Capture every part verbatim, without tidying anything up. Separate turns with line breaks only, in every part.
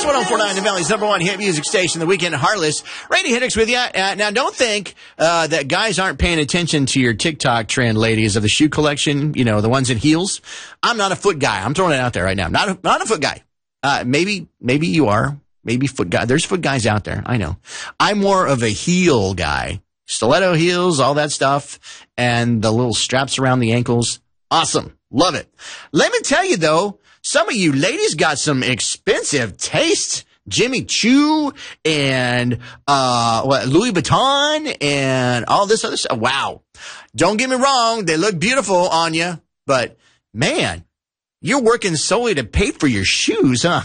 one oh four point nine, the Valley's number one hit music station, the Weekend Heartless. Randy Hendricks with you. Uh, now, don't think uh, that guys aren't paying attention to your TikTok trend, ladies, of the shoe collection, you know, the ones in heels. I'm not a foot guy. I'm throwing it out there right now. Not a, not a foot guy. Uh, maybe, maybe you are. Maybe foot guy. There's foot guys out there. I know. I'm more of a heel guy. Stiletto heels, all that stuff, and the little straps around the ankles. Awesome. Love it. Let me tell you, though, some of you ladies got some expensive taste. Jimmy Choo and uh what, Louis Vuitton and all this other stuff. Wow. Don't get me wrong. They look beautiful on you. But, man, you're working solely to pay for your shoes, huh?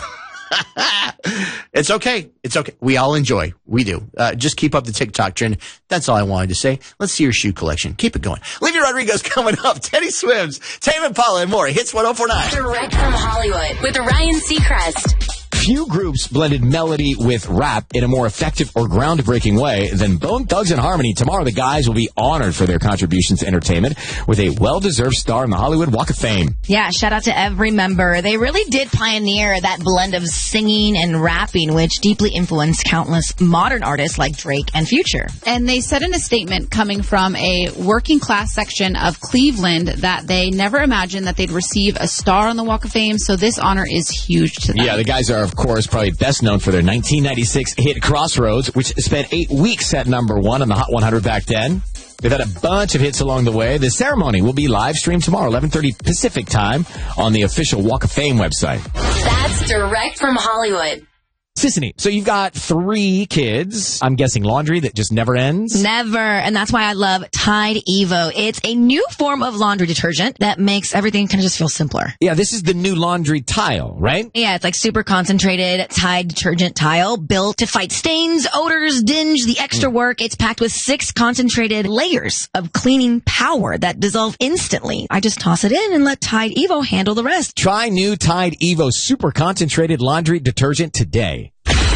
It's okay. It's okay. We all enjoy. We do. Uh, just keep up the TikTok trend. That's all I wanted to say. Let's see your shoe collection. Keep it going. Olivia Rodrigo's coming up. Teddy Swims, Tame Impala, and more. Hits one oh four point nine.
Direct from Hollywood with Ryan Seacrest.
Few groups blended melody with rap in a more effective or groundbreaking way than Bone Thugs and Harmony. Tomorrow, the guys will be honored for their contributions to entertainment with a well-deserved star in the Hollywood Walk of Fame.
Yeah, shout out to every member. They really did pioneer that blend of singing and rapping, which deeply influenced countless modern artists like Drake and Future.
And they said in a statement coming from a working class section of Cleveland that they never imagined that they'd receive a star on the Walk of Fame, so this honor is huge to them.
Yeah, the guys are, of course, probably best known for their nineteen ninety-six hit Crossroads, which spent eight weeks at number one on the Hot one hundred back then. They've had a bunch of hits along the way. The ceremony will be live streamed tomorrow, eleven thirty Pacific time, on the official Walk of Fame website.
That's direct from Hollywood.
Sissany, so you've got three kids. I'm guessing laundry that just never ends?
Never. And that's why I love Tide Evo. It's a new form of laundry detergent that makes everything kind of just feel simpler.
Yeah, this is the new laundry tile, right?
Yeah, it's like super concentrated Tide detergent tile built to fight stains, odors, dinge, the extra work. It's packed with six concentrated layers of cleaning power that dissolve instantly. I just toss it in and let Tide Evo handle the rest.
Try new Tide Evo super concentrated laundry detergent today.